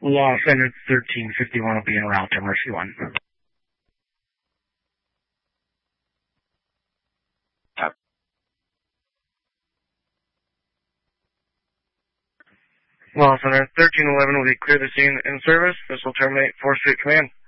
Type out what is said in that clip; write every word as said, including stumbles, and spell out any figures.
Law Center thirteen fifty-one will be en route to Mercy One. Law Center thirteen eleven will be clear the scene in service. This will terminate fourth Street Command.